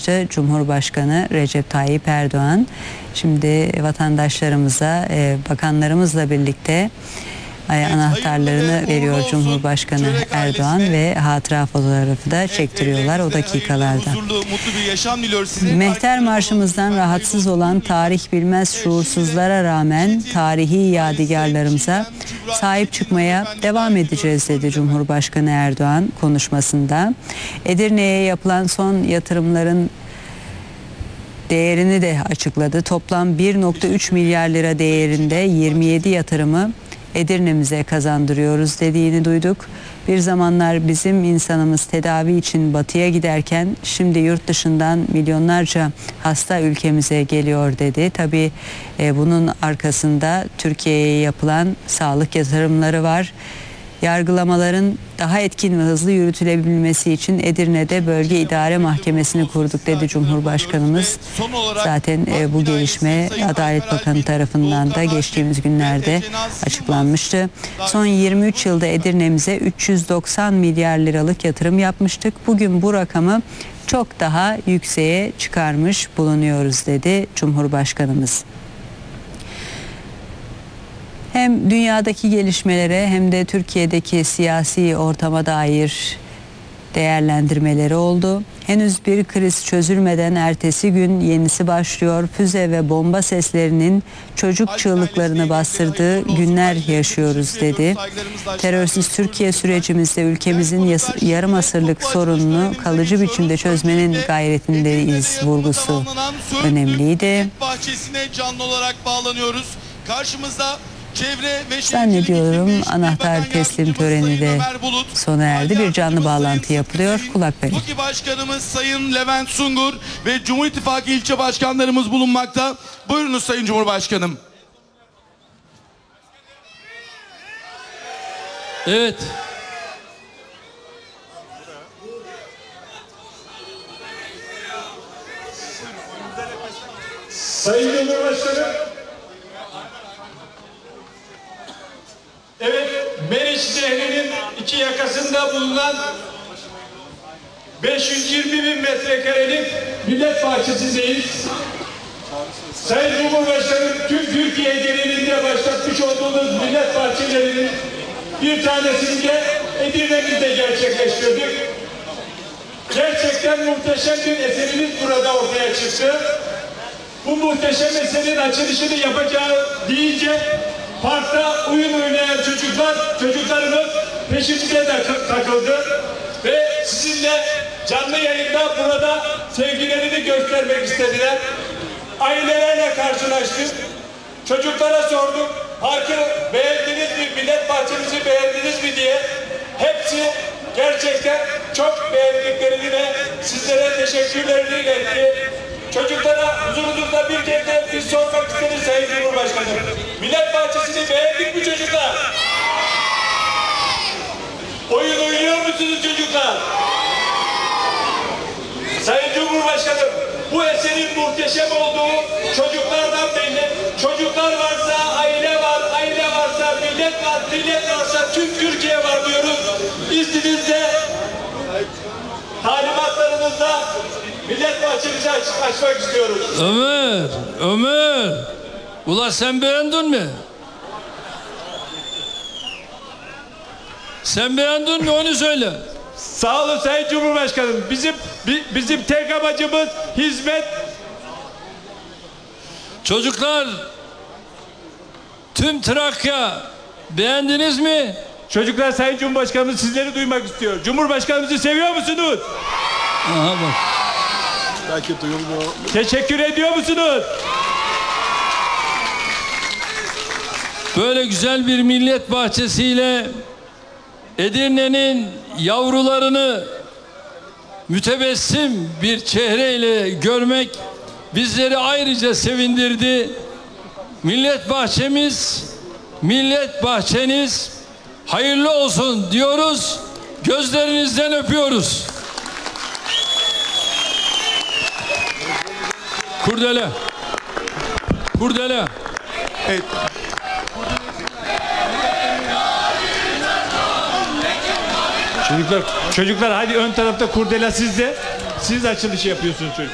açtı Cumhurbaşkanı Recep Tayyip Erdoğan. Şimdi vatandaşlarımıza bakanlarımızla birlikte anahtarlarını veriyor Cumhurbaşkanı Erdoğan ve hatıra fotoğrafı da çektiriyorlar o dakikalarda. Mehter Marşımızdan rahatsız olan tarih bilmez şuursuzlara rağmen tarihi yadigarlarımıza sahip çıkmaya devam edeceğiz dedi Cumhurbaşkanı Erdoğan konuşmasında. Edirne'ye yapılan son yatırımların değerini de açıkladı. Toplam 1,3 milyar lira değerinde 27 yatırımı Edirne'mize kazandırıyoruz dediğini duyduk. Bir zamanlar bizim insanımız tedavi için batıya giderken şimdi yurt dışından milyonlarca hasta ülkemize geliyor dedi. Tabii bunun arkasında Türkiye'ye yapılan sağlık yatırımları var. Yargılamaların daha etkin ve hızlı yürütülebilmesi için Edirne'de Bölge İdare Mahkemesi'ni kurduk dedi Cumhurbaşkanımız. Zaten bu gelişme Adalet Bakanı tarafından da geçtiğimiz günlerde açıklanmıştı. Son 23 yılda Edirne'mize 390 milyar liralık yatırım yapmıştık. Bugün bu rakamı çok daha yükseğe çıkarmış bulunuyoruz dedi Cumhurbaşkanımız. Hem dünyadaki gelişmelere hem de Türkiye'deki siyasi ortama dair değerlendirmeleri oldu. Henüz bir kriz çözülmeden ertesi gün yenisi başlıyor. Füze ve bomba seslerinin çocuk çığlıklarını bastırdığı günler yaşıyoruz dedi. Terörsüz Türkiye sürecimizde ülkemizin yarım asırlık sorununu kalıcı biçimde çözmenin gayretindeyiz vurgusu önemliydi. Bahçesine canlı olarak bağlanıyoruz. Karşımızda Zannediyorum anahtar teslim töreni de sona erdi. Bir canlı bağlantı yapılıyor. Kulak verin. TOKİ Başkanımız Sayın Levent Sungur ve Cumhur İttifakı ilçe başkanlarımız bulunmakta. Buyurunuz Sayın Cumhurbaşkanım. Evet. Sayın Cumhurbaşkanım. Evet, Meriç Nehri'nin iki yakasında bulunan 520 bin metrekarelik millet bahçesindeyiz. Sayın Cumhurbaşkanım, tüm Türkiye genelinde başlatmış olduğumuz millet bahçelerinin bir tanesini de Edirne'mizde gerçekleştirdik. Gerçekten muhteşem bir eserimiz burada ortaya çıktı. Bu muhteşem eserin açılışını yapacağı deyince parkta oyun oynayan çocuklarımız peşimize de takıldı ve sizinle canlı yayında burada sevgilerini göstermek istediler. Ailelerle karşılaştık, çocuklara sorduk, parkı beğendiniz mi, millet bahçemizi beğendiniz mi diye. Hepsi gerçekten çok beğendiklerini ve sizlere teşekkürlerini iletti. Çocuklara huzurunuzda bir kez de biz sormak isteriz Sayın Cumhurbaşkanım. Millet bahçesini beğendik mi çocuklar? Oyun oynuyor musunuz çocuklar? Sayın Cumhurbaşkanım, bu eserin muhteşem olduğu çocuklardan belli. Çocuklar varsa aile var, aile varsa millet var, millet varsa tüm Türkiye var diyoruz. İzninizle, talimatlarınızla millet bahçemizi açmak istiyoruz. Ömer. Ula sen beğendin mi? Sen beğendin mi onu söyle. Sağ olun Sayın Cumhurbaşkanım. Bizim tek amacımız hizmet. Çocuklar, tüm Trakya beğendiniz mi? Çocuklar, Sayın Cumhurbaşkanımız sizleri duymak istiyor. Cumhurbaşkanımızı seviyor musunuz? Aha bak. Belki duyulmuyor. Teşekkür ediyor musunuz? Böyle güzel bir millet bahçesiyle Edirne'nin yavrularını mütebessim bir çehreyle görmek bizleri ayrıca sevindirdi. Millet bahçeniz hayırlı olsun diyoruz. Gözlerinizden öpüyoruz. Kurdele. Evet. Çocuklar hadi ön tarafta kurdela sizde. Siz açılışı yapıyorsunuz çocuklar.